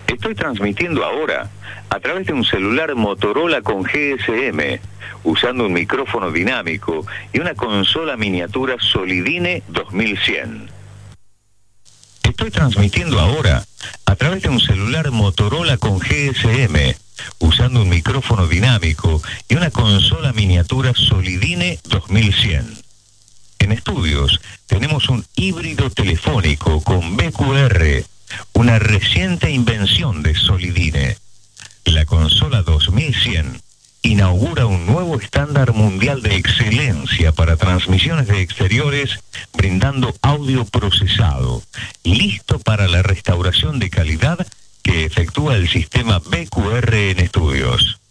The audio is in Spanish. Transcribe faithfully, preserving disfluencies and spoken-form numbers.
Estoy transmitiendo ahora a través de un celular Motorola con G S M, usando un micrófono dinámico y una consola miniatura Solidine dos mil cien. Estoy transmitiendo ahora a través de un celular Motorola con G S M, usando un micrófono dinámico y una consola miniatura Solidine dos mil cien. En estudios tenemos un híbrido telefónico con B Q R, una reciente invención de Solidine. La consola dos mil cien inaugura un nuevo estándar mundial de excelencia para transmisiones de exteriores, brindando audio procesado, listo para la restauración de calidad que efectúa el sistema B Q R en estudios.